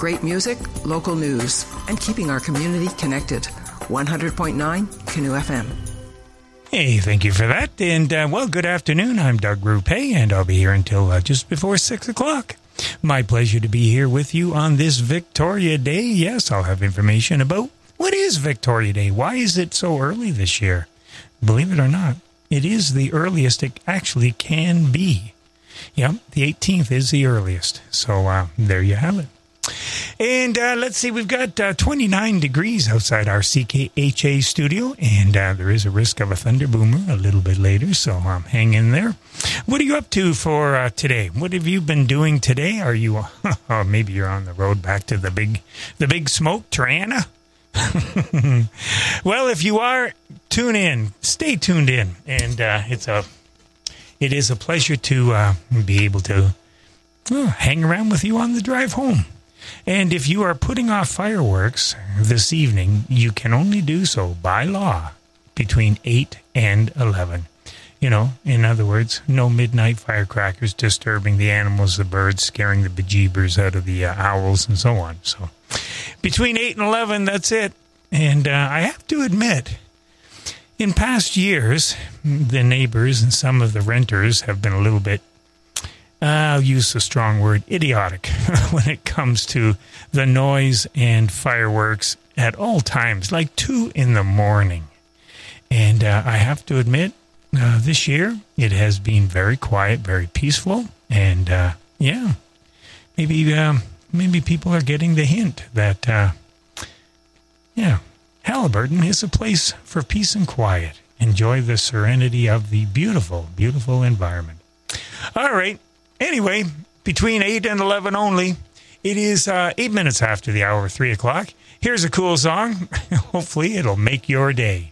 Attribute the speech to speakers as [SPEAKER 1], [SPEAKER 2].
[SPEAKER 1] Great music, local news, and keeping our community connected. 100.9 Canoe FM.
[SPEAKER 2] Hey, thank you for that. And, well, good afternoon. I'm Doug Rupe, and I'll be here until just before 6 o'clock. My pleasure to be here with you on this Victoria Day. Yes, I'll have information about what is Victoria Day. Why is it so early this year? Believe it or not, it is the earliest it actually can be. Yep, the 18th is the earliest. So there you have it. And let's see, we've got 29 degrees outside our CKHA studio, and there is a risk of a thunder boomer a little bit later, so hang in there. What are you up to for today? What have you been doing today? Are you, maybe you're on the road back to the big smoke, Triana? Well, if you are, tune in. Stay tuned in, and it is a pleasure to be able to hang around with you on the drive home. And if you are putting off fireworks this evening, you can only do so by law between 8 and 11. You know, in other words, no midnight firecrackers disturbing the animals, the birds, scaring the bejeebers out of the owls and so on. So between 8 and 11, that's it. And I have to admit, in past years, the neighbors and some of the renters have been a little bit, I'll use the strong word, idiotic when it comes to the noise and fireworks at all times, like 2 in the morning. And I have to admit, this year it has been very quiet, very peaceful. And yeah, maybe people are getting the hint that, Haliburton is a place for peace and quiet. Enjoy the serenity of the beautiful, beautiful environment. All right. Anyway, between 8 and 11 only, it is 8 minutes after the hour of 3 o'clock. Here's a cool song. Hopefully it'll make your day.